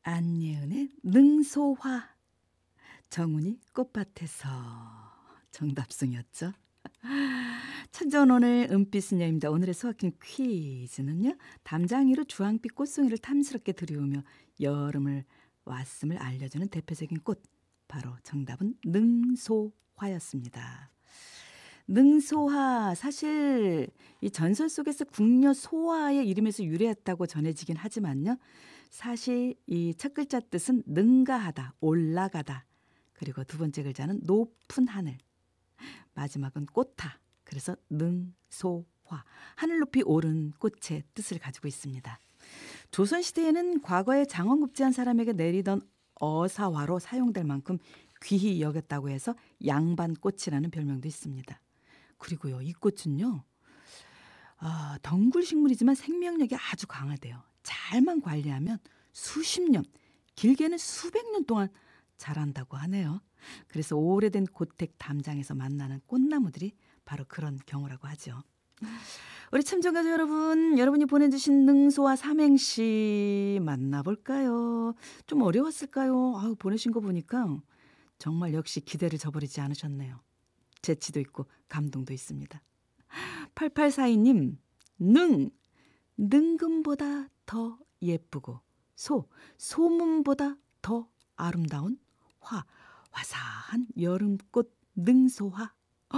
안예은의 능소화, 정훈이 꽃밭에서 정답송이었죠. 천전 오늘 은빛 수녀입니다. 오늘의 수학킹 퀴즈는요. 담장이로 주황빛 꽃송이를 탐스럽게 들이우며 여름을 왔음을 알려주는 대표적인 꽃. 바로 정답은 능소화였습니다. 능소화, 사실 이 전설 속에서 궁녀 소화의 이름에서 유래했다고 전해지긴 하지만요. 사실 이 첫 글자 뜻은 능가하다, 올라가다. 그리고 두 번째 글자는 높은 하늘. 마지막은 꽃타. 그래서 능소화, 하늘 높이 오른 꽃의 뜻을 가지고 있습니다. 조선시대에는 과거에 장원급제한 사람에게 내리던 어사화로 사용될 만큼 귀히 여겼다고 해서 양반꽃이라는 별명도 있습니다. 그리고요, 이 꽃은요, 덩굴 식물이지만 생명력이 아주 강하대요. 잘만 관리하면 수십 년, 길게는 수백 년 동안 자란다고 하네요. 그래서 오래된 고택 담장에서 만나는 꽃나무들이 바로 그런 경우라고 하죠. 우리 참정가족 여러분, 여러분이 보내주신 능소와 삼행시 만나볼까요? 좀 어려웠을까요? 보내신 거 보니까 정말 역시 기대를 저버리지 않으셨네요. 재치도 있고 감동도 있습니다. 8842님, 능금보다 더 예쁘고 소문보다 더 아름다운 화사한 여름꽃 능소화.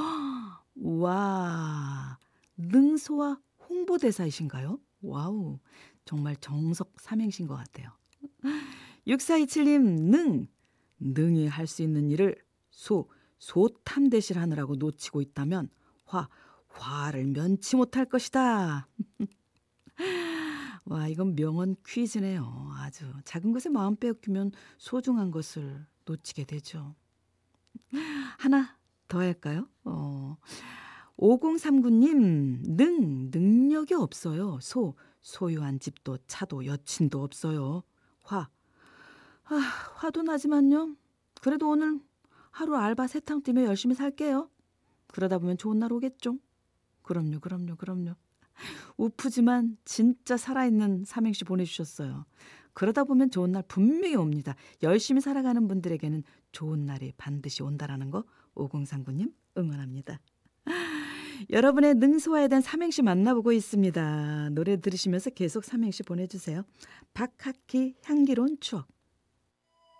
와, 능소화 홍보대사이신가요? 와우, 정말 정석 삼행시인 것 같아요. 6427님, 능히 할 수 있는 일을 소탐대실 하느라고 놓치고 있다면 화를 면치 못할 것이다. 와, 이건 명언 퀴즈네요. 아주 작은 것에 마음 빼앗기면 소중한 것을 놓치게 되죠. 하나 더 할까요? 5039님, 능력이 없어요. 소유한 집도 차도 여친도 없어요. 화도 나지만요. 그래도 오늘 하루 알바 세탕 뛰며 열심히 살게요. 그러다 보면 좋은 날 오겠죠. 그럼요. 우프지만 진짜 살아있는 삼행시 보내주셨어요. 그러다 보면 좋은 날 분명히 옵니다. 열심히 살아가는 분들에게는 좋은 날이 반드시 온다라는 거 5039님 응원합니다. 여러분의 능소화에 대한 삼행시 만나보고 있습니다. 노래 들으시면서 계속 삼행시 보내주세요. 박학기 향기로운 추억.